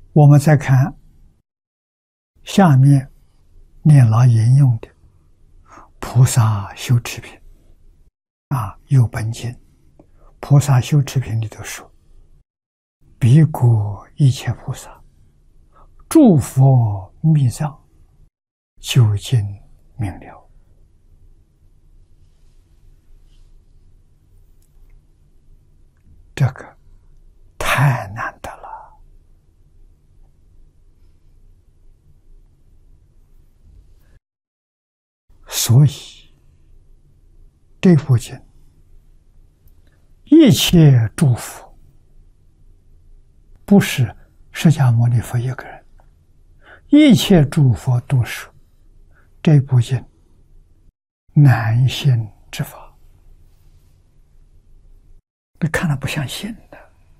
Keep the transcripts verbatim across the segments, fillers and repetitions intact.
我们再看下面念老引用的菩萨修持品啊，有本经菩萨修持品里头说，彼国一切菩萨诸佛密藏，究竟明了。这个太难得了。所以这部经一切诸佛，不是释迦牟尼佛一个人，一切诸佛都说这部经难信之法。你看了不相信的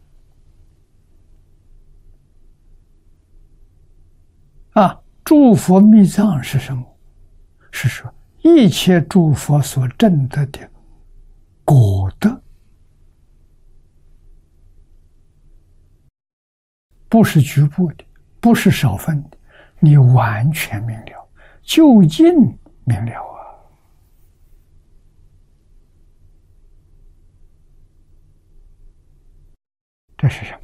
啊！诸佛密藏是什么？是说一切诸佛所证得的果德，不是局部的，不是少分的，你完全明了，究竟明了啊！这是什么？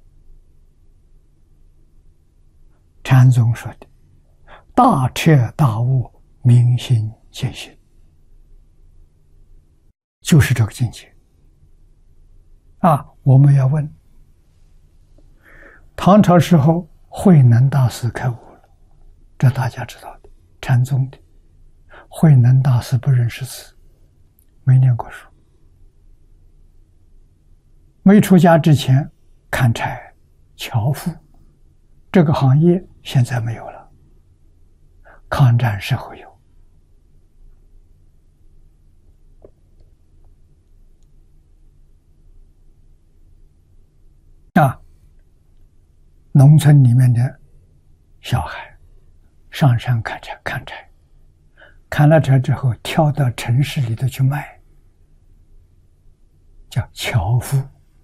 禅宗说的大彻大悟，明心见性，就是这个境界啊！我们要问，唐朝时候慧能大师开悟了，这大家知道的，禅宗的。慧能大师不认识字，没念过书，没出家之前砍柴樵夫这个行业现在没有了，抗战时候有啊。农村里面的小孩上山砍柴，砍柴砍了柴之后跳到城市里头去卖，叫樵夫。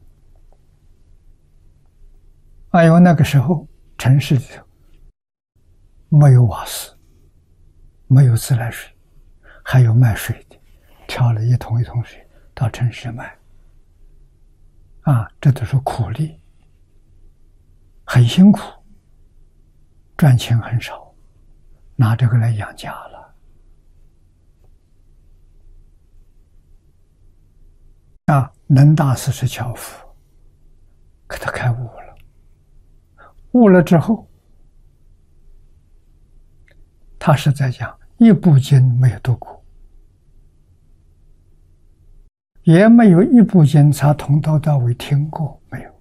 哎呦，那个时候城市里头没有瓦斯，没有自来水，还有卖水的，挑了一桶一桶水到城市卖啊，这都是苦力，很辛苦，赚钱很少，拿这个来养家了啊。能大师是樵夫，可他开悟了，悟了之后，他是在讲一部经没有读过，也没有一部经他从头到尾听过，没有。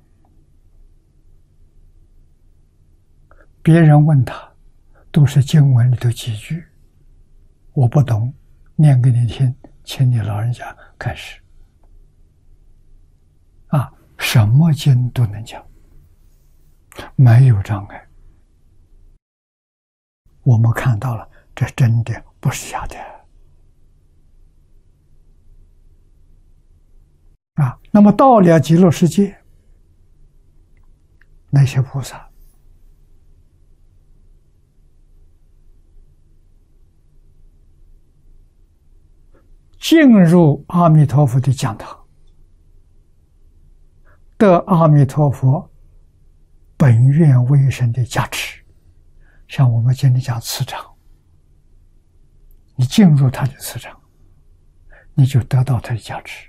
别人问他都是经文里头几句，我不懂，念给你听，请你老人家开始啊，什么经都能讲，没有障碍。我们看到了，这真的不是假的啊。那么到了极乐世界，那些菩萨进入阿弥陀佛的讲堂，得阿弥陀佛本愿威神的加持，像我们今天讲磁场，你进入他的磁场，你就得到他的加持。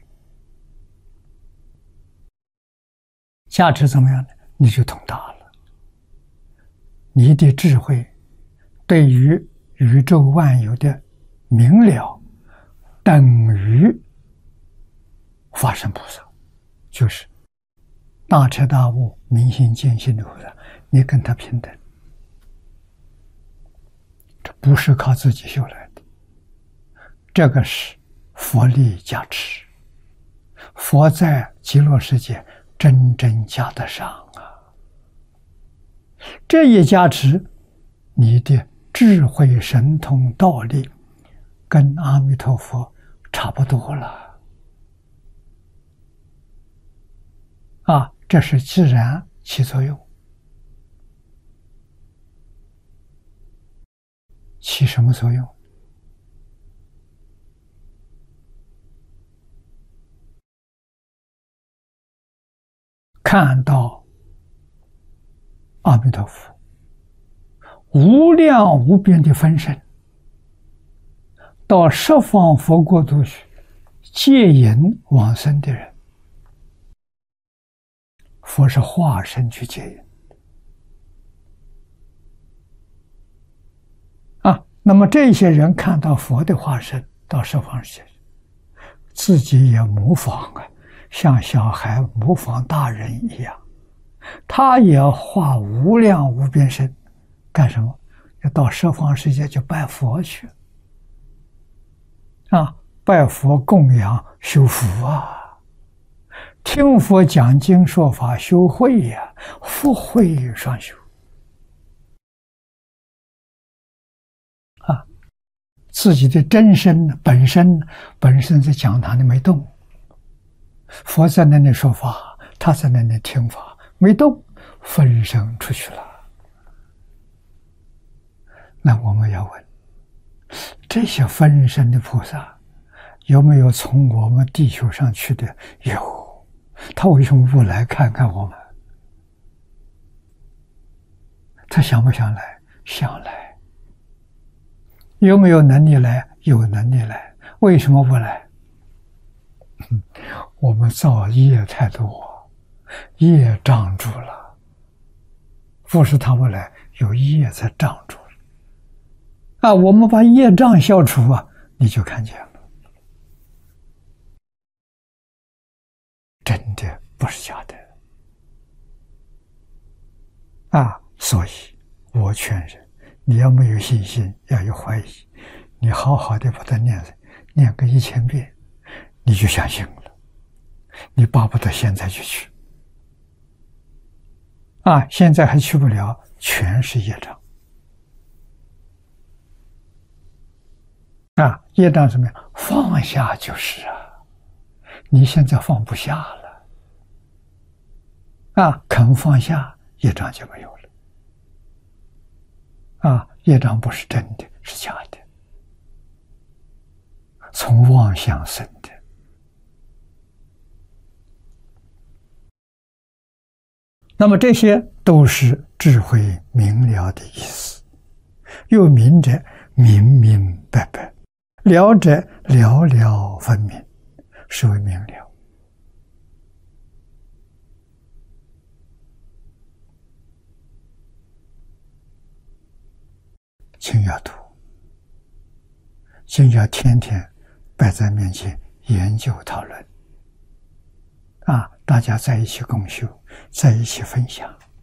加持怎么样呢？你就通达了，你的智慧对于宇宙万有的明了，等于法身菩萨，就是大彻大悟、明心见性的菩萨，你跟他平等。这不是靠自己修来的，这个是佛力加持，佛在极乐世界真正加得上啊！这一加持，你的智慧、神通、道力跟阿弥陀佛差不多了啊！这是自然起作用起什么作用？看到阿弥陀佛无量无边的分身，到十方佛国土去接引往生的人，佛是化身去接引啊。那么这些人看到佛的化身到十方世界，自己也模仿啊，像小孩模仿大人一样，他也化无量无边身，干什么？要到十方世界去拜佛去啊！拜佛供养修福啊，听佛讲经说法修慧呀、啊，福慧双修啊！自己的真身本身本身在讲堂里没动，佛在那里说法，他在那里听法，没动，分身出去了。那我们要问，这些分身的菩萨有没有从我们地球上去的？有，他为什么不来看看我们？他想不想来？想来。有没有能力来？有能力来。为什么不来？我们造业太多，业障住了。不是他不来，有业在障住了。啊，我们把业障消除啊，你就看见了。真的不是假的。啊，所以我劝人，你要没有信心，要有怀疑，你好好的把它念念个一千遍，你就相信了。你巴不得现在就去。啊，现在还去不了，全是业障。啊，业障怎么样？放下就是啊，你现在放不下了，啊，肯放下，业障就没有了。啊，业障不是真的，是假的，从妄想生的。那么这些都是智慧明了的意思，又明者明明白白，了者了了分明，是为明了。请要读，请要天天摆在面前研究讨论，啊，大家在一起共修，在一起分享。